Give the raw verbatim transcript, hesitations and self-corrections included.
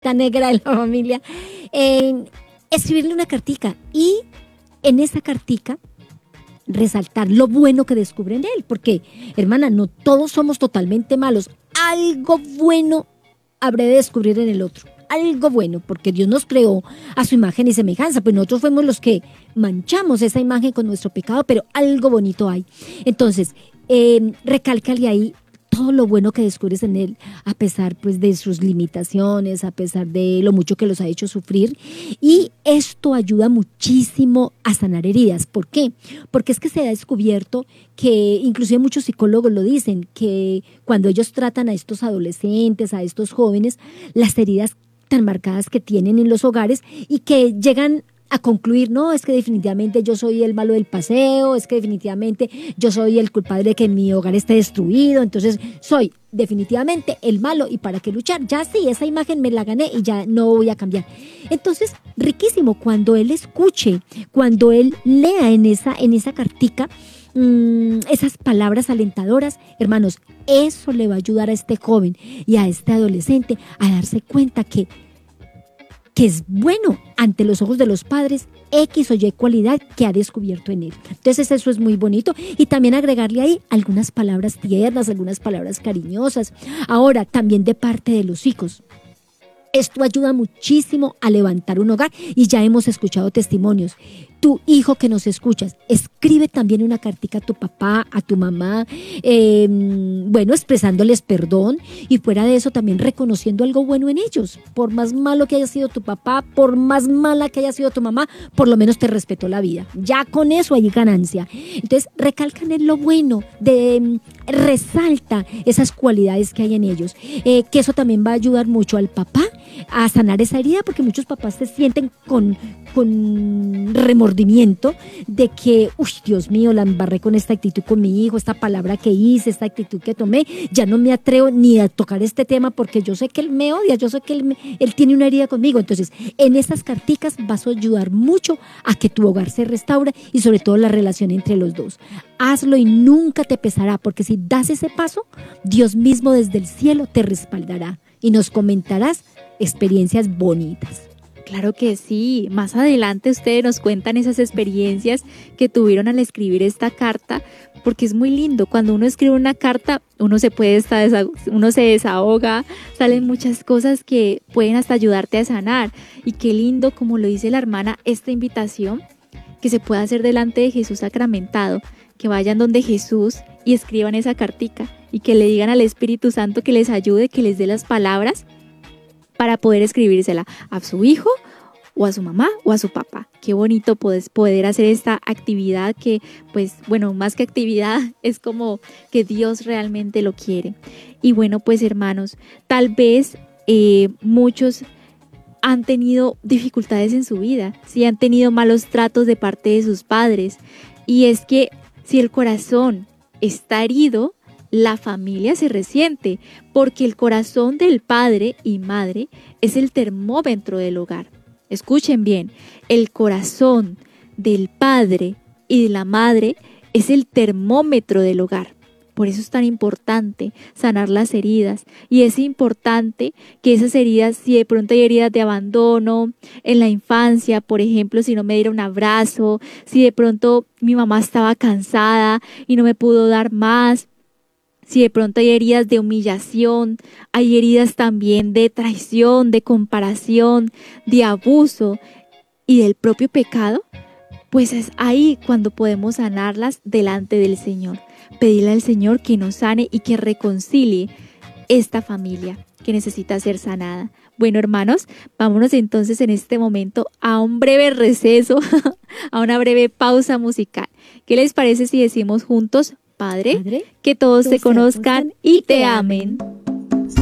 ovejita negra de la familia, eh, escribirle una cartica y en esa cartica resaltar lo bueno que descubren de él, porque, hermana, no todos somos totalmente malos, algo bueno habré de descubrir en el otro, algo bueno, porque Dios nos creó a su imagen y semejanza, pues nosotros fuimos los que manchamos esa imagen con nuestro pecado, pero algo bonito hay. Entonces, eh, recálcale ahí todo lo bueno que descubres en él, a pesar pues de sus limitaciones, a pesar de lo mucho que los ha hecho sufrir, y esto ayuda muchísimo a sanar heridas. ¿Por qué? Porque es que se ha descubierto que, inclusive muchos psicólogos lo dicen, que cuando ellos tratan a estos adolescentes, a estos jóvenes, las heridas tan marcadas que tienen en los hogares y que llegan a concluir, no, es que definitivamente yo soy el malo del paseo, es que definitivamente yo soy el culpable de que mi hogar esté destruido, entonces soy definitivamente el malo y para qué luchar, ya sí, esa imagen me la gané y ya no voy a cambiar. Entonces, riquísimo, cuando él escuche, cuando él lea en esa, en esa cartica mmm, esas palabras alentadoras, hermanos, eso le va a ayudar a este joven y a este adolescente a darse cuenta que que es bueno ante los ojos de los padres, X o Y cualidad que ha descubierto en él. Entonces eso es muy bonito y también agregarle ahí algunas palabras tiernas, algunas palabras cariñosas. Ahora, también de parte de los hijos. Esto ayuda muchísimo a levantar un hogar y ya hemos escuchado testimonios. Tu hijo que nos escuchas, escribe también una cartica a tu papá, a tu mamá, eh, bueno, expresándoles perdón y fuera de eso también reconociendo algo bueno en ellos. Por más malo que haya sido tu papá, por más mala que haya sido tu mamá, por lo menos te respetó la vida. Ya con eso hay ganancia. Entonces, recalcan en lo bueno, de, resalta esas cualidades que hay en ellos, eh, que eso también va a ayudar mucho al papá a sanar esa herida, porque muchos papás se sienten con, con remordimiento de que, uy, Dios mío, la embarré con esta actitud con mi hijo, esta palabra que hice, esta actitud que tomé, ya no me atrevo ni a tocar este tema porque yo sé que él me odia, yo sé que él, me, él tiene una herida conmigo. Entonces, en esas carticas vas a ayudar mucho a que tu hogar se restaure y sobre todo la relación entre los dos. Hazlo y nunca te pesará, porque si das ese paso, Dios mismo desde el cielo te respaldará y nos comentarás experiencias bonitas. Claro que sí, más adelante ustedes nos cuentan esas experiencias que tuvieron al escribir esta carta, porque es muy lindo, cuando uno escribe una carta, uno se puede estar, uno se desahoga, salen muchas cosas que pueden hasta ayudarte a sanar, y qué lindo, como lo dice la hermana, esta invitación que se puede hacer delante de Jesús sacramentado, que vayan donde Jesús y escriban esa cartica, y que le digan al Espíritu Santo que les ayude, que les dé las palabras, para poder escribírsela a su hijo o a su mamá o a su papá. Qué bonito poder hacer esta actividad que, pues, bueno, más que actividad, es como que Dios realmente lo quiere. Y bueno, pues hermanos, tal vez eh, muchos han tenido dificultades en su vida, sí han tenido malos tratos de parte de sus padres. Y es que si el corazón está herido, la familia se resiente, porque el corazón del padre y madre es el termómetro del hogar. Escuchen bien, el corazón del padre y de la madre es el termómetro del hogar. Por eso es tan importante sanar las heridas, y es importante que esas heridas, si de pronto hay heridas de abandono en la infancia, por ejemplo, si no me diera un abrazo, si de pronto mi mamá estaba cansada y no me pudo dar más, si de pronto hay heridas de humillación, hay heridas también de traición, de comparación, de abuso y del propio pecado, pues es ahí cuando podemos sanarlas delante del Señor. Pedirle al Señor que nos sane y que reconcilie esta familia que necesita ser sanada. Bueno, hermanos, vámonos entonces en este momento a un breve receso, a una breve pausa musical. ¿Qué les parece si decimos juntos: Padre, Padre, que todos te conozcan y te amen?